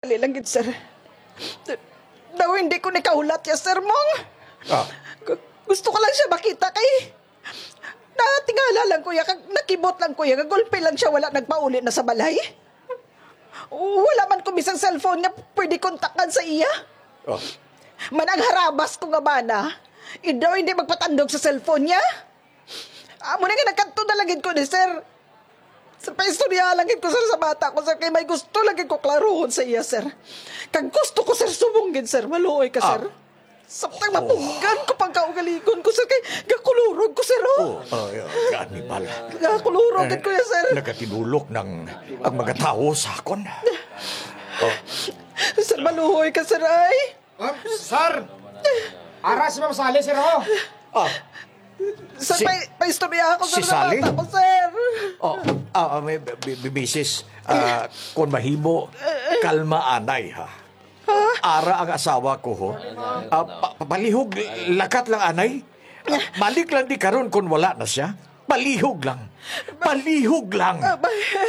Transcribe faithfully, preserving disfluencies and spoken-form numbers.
tingali lang gid, sir. Daw hindi ko ni kaulat ya, sir Mong. Ah, Gu- Gusto ko lang siya makita kay natingala lang kuya, kag nakibot lang kuya, kagulpe lang siya, wala nagpauli na sa balay. Wala man ko bisang cellphone niya pwede kontakan sa iya. oh, Manang harabas ko nga bana, idaw hindi magpatandog sa cellphone niya. Amo na nga nagkanto na lagid ko ni sir. Sa paistorya lang ko sir sa bata ko sir, kay may gusto lagi ko klarohon sa iya sir. Kag gusto ko sir subunggin sir, maluoy ka sir. Samtang mapunggan ko pang kaugaligon ko sir, kay gakulurog ko sir oh. oh, oh, gani pala. Gakulurog gid ko ya sir. Nagatinulok ng ang mga tao sa akon. Oh, Sir maluhoy ka sir ay. Ah, sir! Ara si Ma'am Sally, sir, ho! ah, Sir, Si- pa, paistorya ako si sir sa Sally? bata ko sir. oh, ah, ah, may b- b- misis, ah, kung mahimo, kalma anay, ha? Ara ang asawa ko, ho. Ah, pa- palihog, lakat lang anay. Ah, balik lang di karon kung wala na siya. Palihog lang. Palihog lang. Ah, ba-